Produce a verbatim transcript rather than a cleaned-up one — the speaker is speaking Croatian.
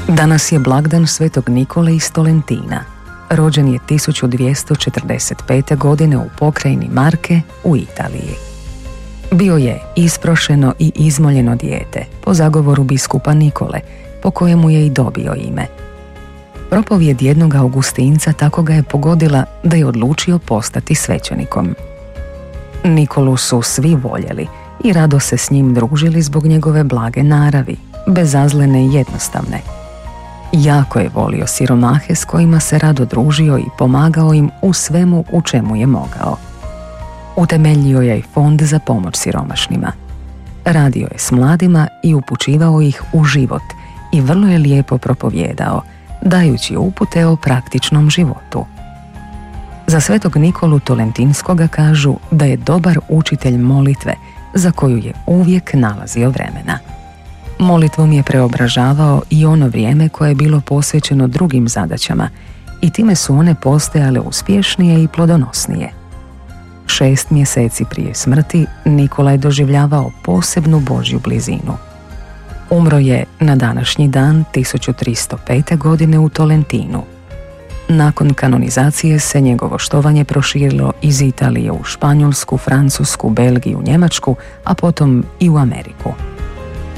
Danas je blagdan Svetog Nikole iz Tolentina. Rođen je tisuću dvjesto četrdeset pete. godine u pokrajini Marke u Italiji. Bio je isprošeno i izmoljeno dijete po zagovoru biskupa Nikole, po kojemu je i dobio ime. Propovijed jednog Augustinca tako ga je pogodila da je odlučio postati svećenikom. Nikolu su svi voljeli i rado se s njim družili zbog njegove blage naravi, bezazlene i jednostavne. Jako je volio siromahe s kojima se rado družio i pomagao im u svemu u čemu je mogao. Utemeljio je i fond za pomoć siromašnima. Radio je s mladima i upućivao ih u život i vrlo je lijepo propovijedao, dajući upute o praktičnom životu. Za Svetog Nikolu Tolentinskoga kažu da je dobar učitelj molitve za koju je uvijek nalazio vremena. Molitvom je preobražavao i ono vrijeme koje je bilo posvećeno drugim zadaćama i time su one postajale uspješnije i plodonosnije. Šest mjeseci prije smrti Nikola je doživljavao posebnu Božju blizinu. Umro je na današnji dan tisuću tristo pete. godine u Tolentinu. Nakon kanonizacije se njegovo štovanje proširilo iz Italije u Španjolsku, Francusku, Belgiju, Njemačku, a potom i u Ameriku.